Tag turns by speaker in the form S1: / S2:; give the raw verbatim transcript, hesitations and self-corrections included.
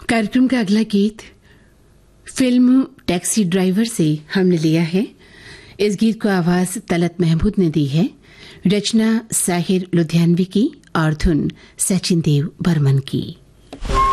S1: कार्यक्रम का अगला गीत फिल्म टैक्सी ड्राइवर से हमने लिया है। इस गीत को आवाज तलत महमूद ने दी है, रचना साहिर लुधियानवी की और धुन सचिन देव बर्मन की।